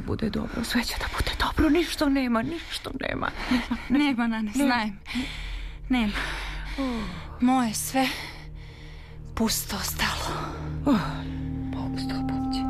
bude dobro, sve će da bude dobro, ništa nema. Nema, Nane, znajem. Nema. Moje sve pusto ostalo.